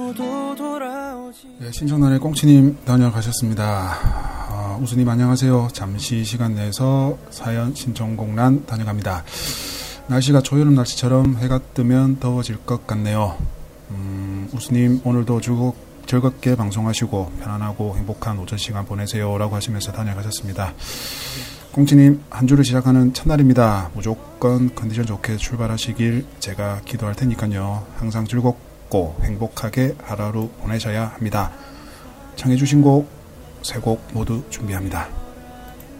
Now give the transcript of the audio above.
네, 신청단의 꽁치님 다녀가셨습니다. 우수님 안녕하세요. 잠시 시간 내서 사연 신청곡란 다녀갑니다. 날씨가 초여름 날씨처럼 해가 뜨면 더워질 것 같네요. 우수님 오늘도 즐겁게 방송하시고 편안하고 행복한 오전 시간 보내세요 라고 하시면서 다녀가셨습니다. 꽁치님 한 주를 시작하는 첫날입니다. 무조건 컨디션 좋게 출발하시길 제가 기도할 테니까요. 항상 즐겁고 행복하게 하루하루 보내셔야 합니다. 청해주신 곡 세 곡 모두 준비합니다.